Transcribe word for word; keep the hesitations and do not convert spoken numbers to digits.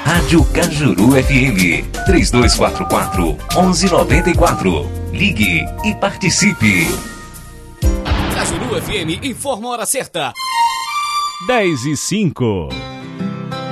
Rádio Cajuru F M, três dois quatro quatro, um um nove quatro. Ligue e participe. Cajuru F M informa a hora certa. dez e cinco.